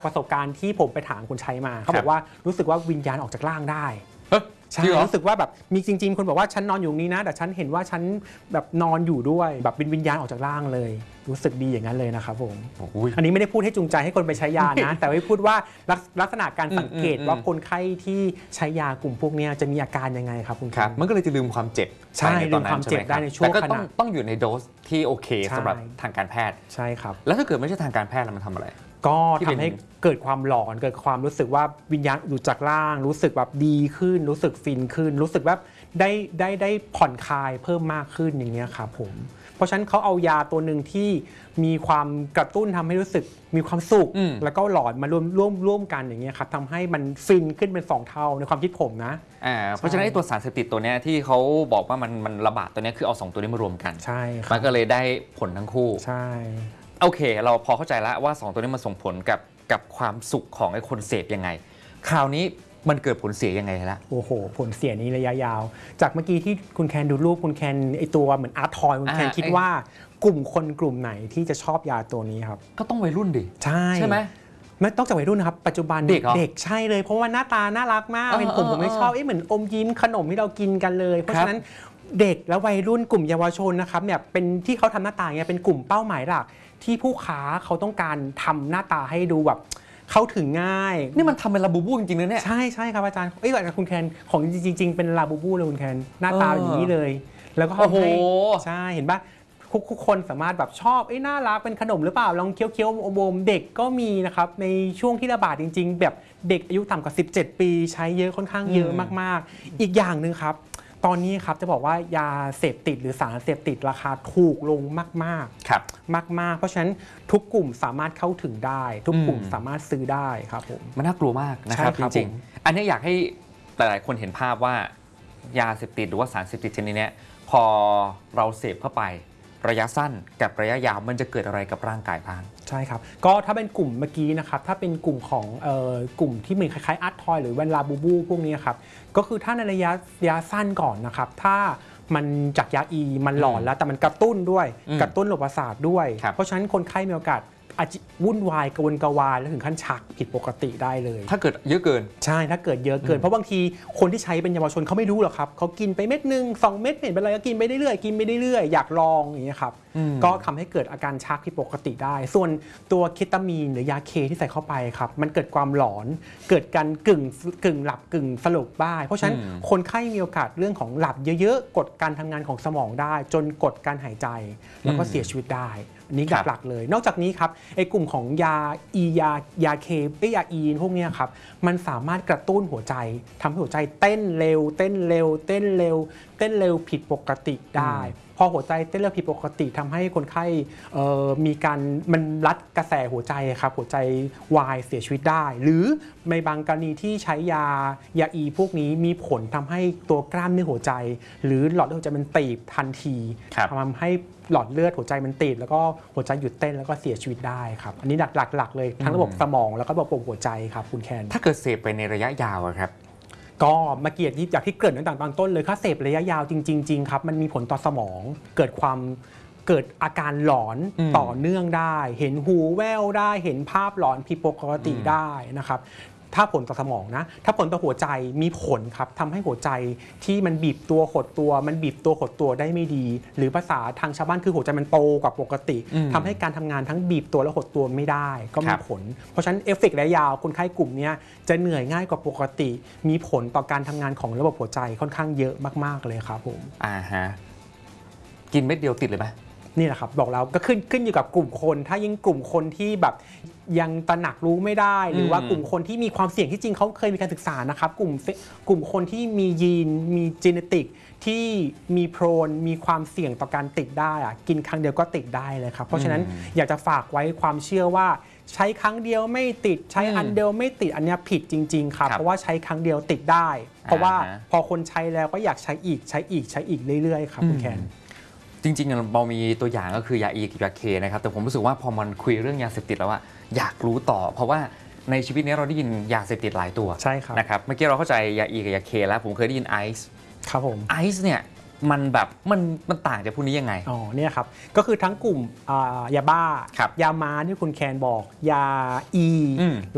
ประสบการณ์ที่ผมไปถามคนใช้มาเขาบอกว่ารู้สึกว่าวิญญาณออกจากร่างได้ใช่รู้สึกว่าแบบมีจริงๆคนบอกว่าฉันนอนอยู่นี้นะแต่ฉันเห็นว่าฉันแบบนอนอยู่ด้วยแบบวิญญาณออกจากร่างเลยรู้สึกดีอย่างนั้นเลยนะครับผมอันนี้ไม่ได้พูดให้จูงใจให้คนไปใช้ยานะแต่ว่าพูดว่าลักษณะการสังเกตว่าคนไข้ที่ใช้ยากลุ่มพวกนี้จะมีอาการยังไงครับคุณครับมันก็เลยจะลืมความเจ็บใช่ลืมความเจ็บได้ในช่วงขณะต้องอยู่ในโดสที่โอเคสำหรับทางการแพทย์ใช่ครับแล้วถ้าเกิดไม่ใช่ทางการแพทย์แล้วมันทำอะไรก็ทำให้เกิดความหลอนเกิดความรู้สึกว่าวิญญาณหลุดจากร่างรู้สึกแบบดีขึ้นรู้สึกฟินขึ้นรู้สึกแบบได้ผ่อนคลายเพิ่มมากขึ้นอย่างนี้ครับผมเพราะฉะนั้นเขาเอายาตัวหนึ่งที่มีความกระตุ้นทำให้รู้สึกมีความสุขแล้วก็หลอนมาร่วมกันอย่างนี้ครับทำให้มันฟินขึ้นเป็น2 เท่าในความคิดผมนะเพราะฉะนั้นตัวสารเสพติดตัวนี้ที่เขาบอกว่ามันระบาดตัวนี้คือเอา2ตัวนี้มารวมกันใช่มันก็เลยได้ผลทั้งคู่ใช่โอเคเราพอเข้าใจแล้วว่า2ตัวนี้มันส่งผลกับความสุขของไอ้คนเสพยังไงคราวนี้มันเกิดผลเสียยังไงล่ะโอ้โหผลเสียนี้ระยะยาวจากเมื่อกี้ที่คุณแคนดูรูปคุณแคนไอตัวเหมือนอาร์ตทอยคุณแคนคิดว่ากลุ่มคนกลุ่มไหนที่จะชอบยาตัวนี้ครับก็ต้องวัยรุ่นดิใช่ไหมไม่ต้องจากวัยรุ่นนะครับปัจจุบันเด็กใช่เลยเพราะว่าหน้าตาน่ารักมากเป็นผมไม่ชอบเหมือนอมยิ้มขนมที่เรากินกันเลยเพราะฉะนั้นเด็กและวัยรุ่นกลุ่มเยาวชนนะครับเนี่ยเป็นที่เขาทำหน้าตาเนี่ยเป็นกลุ่มเป้าหมายหลักที่ผู้ค้าเขาต้องการทำหน้าตาให้ดูแบบเข้าถึงง่ายนี่มันทำเป็นลาบูบูจริงๆนะเนี่ยใช่ครับอาจารย์คุณแคนของจริงๆเป็นลาบูบูเลยคุณแคนหน้าตาอย่างนี้เลยแล้วก็ให้ใช่เห็นป่ะทุกคนสามารถแบบชอบน่ารักเป็นขนมหรือเปล่าลองเคี้ยวๆอมๆเด็กก็มีนะครับในช่วงที่ระบาดจริงๆแบบเด็กอายุต่ำกว่า17 ปีใช้เยอะค่อนข้างเยอะมากๆอีกอย่างหนึ่งครับตอนนี้ครับจะบอกว่ายาเสพติดหรือสารเสพติดราคาถูกลงมากๆครับมากๆเพราะฉะนั้นทุกกลุ่มสามารถเข้าถึงได้ทุกกลุ่มสามารถซื้อได้ครับผมมันน่ากลัวมากนะครับจริงๆอันนี้อยากให้หลายๆคนเห็นภาพว่ายาเสพติดหรือว่าสารเสพติดชนิดนี้พอเราเสพเข้าไประยะสั้นกับระยะยาวมันจะเกิดอะไรกับร่างกายบ้างใช่ครับก็ถ้าเป็นกลุ่มเมื่อกี้นะครับถ้าเป็นกลุ่มของกลุ่มที่เหมือนคล้ายๆอาร์ตทอยหรือแวนลาบูบูพวกนี้ครับก็คือถ้าในระยะสั้นก่อนนะครับถ้ามันจากยามันหลอนแล้วแต่มันกระตุ้นด้วยกระตุ้นระบบประสาทด้วยเพราะฉะนั้นคนไข้มีโอกาสอาจจะวุ่นวายกระวนกระวายแล้วถึงขั้นชักผิดปกติได้เลยถ้าเกิดเยอะเกินใช่ถ้าเกิดเยอะเกินเพราะบางทีคนที่ใช้เป็นเยาวชนเขาไม่รู้หรอกครับเขากินไปเม็ดนึง2 เม็ดเห็นเป็นอะไรก็กินไปเรื่อยๆกินไปเรื่อยๆอยากลองอย่างนี้ครับก็ทำให้เกิดอาการชักผิดปกติได้ส่วนตัวเคตามีนหรือยาเคที่ใส่เข้าไปครับมันเกิดความหลอนเกิดการกึ่งหลับกึ่งสลบได้เพราะฉะนั้นคนไข้มีโอกาสเรื่องของหลับเยอะๆกดการทำงานของสมองได้จนกดการหายใจแล้วก็เสียชีวิตได้อันนี้หลักๆเลยนอกจากนี้ครับไอ้กลุ่มของยาเคยาพวกนี้ครับมันสามารถกระตุ้นหัวใจทำให้หัวใจเต้นเร็วผิดปกติได้พอหัวใจเต้นเร็วผิดปกติทำให้คนไข้มีการมันรัดกระแสหัวใจครับหัวใจวายเสียชีวิตได้หรือในบางกรณีที่ใช้ยาพวกนี้มีผลทำให้ตัวกล้ามเนื้อหัวใจหรือหลอดเลือดหัวใจมันตีบทันทีทำให้หลอดเลือดหัวใจมันตีบแล้วก็หัวใจหยุดเต้นแล้วก็เสียชีวิตได้ครับอันนี้หลักเลยทั้งระบบสมองแล้วก็ระบบหัวใจครับคุณแคนถ้าเกิดเสพไปในระยะยาวครับก็มาเกียรติจากที่เกริ่นตั้งแต่ตอนต้นเลยถ้าเสพระยะยาวจริงครับมันมีผลต่อสมองเกิดอาการหลอนต่อเนื่องได้เห็นหูแว่วได้เห็นภาพหลอนผิดปกติได้นะครับถ้าผลต่อสมองนะถ้าผลต่อหัวใจมีผลครับทำให้หัวใจที่มันบีบตัวหดตัวได้ไม่ดีหรือภาษาทางชาวบ้านคือหัวใจมันโตกว่าปกติทำให้การทำงานทั้งบีบตัวและหดตัวไม่ได้ก็มีผลเพราะฉะนั้นเอฟเฟกต์ระยะยาวคนไข้กลุ่มนี้จะเหนื่อยง่ายกว่าปกติมีผลต่อการทำงานของระบบหัวใจค่อนข้างเยอะมากๆเลยครับผมกินเม็ดเดียวติดเลยไหมนี่แหละครับบอกแล้วก็ขึ้นอยู่กับกลุ่มคนถ้ายิ่งกลุ่มคนที่แบบยังตระหนักรู้ไม่ได้หรือว่ากลุ่มคนที่มีความเสี่ยงที่จริงเขาเคยมีการศึกษานะครับกลุ่มคนที่มียีนมีจีเนติกที่มีโพรนมีความเสี่ยงต่อการติดได้กินครั้งเดียวก็ติดได้เลยครับเพราะฉะนั้นอยากจะฝากไว้ความเชื่อว่าใช้ครั้งเดียวไม่ติดใช้อันเดียวไม่ติดอันนี้ผิดจริงๆครับเพราะว่าใช้ครั้งเดียวติดได้เพราะว่าพอคนใช้แล้วก็อยากใช้อีกเรื่อยๆครับคุณแคนจริงๆเรามีตัวอย่างก็คือยากับยาเคนะครับแต่ผมรู้สึกว่าพอมันคุยเรื่องยาเสพติดแล้วอยากรู้ต่อเพราะว่าในชีวิตนี้เราได้ยินยาเสพติดหลายตัวใช่ครับนะครับเมื่อกี้เราเข้าใจยากับยาเคแล้วผมเคยได้ยินไอซ์ครับผมไอซ์เนี่ยมันแบบมันต่างจากพวกนี้ยังไงเนี่ยครับก็คือทั้งกลุ่มยาบ้ายาม้าที่คุณแคนบอกยา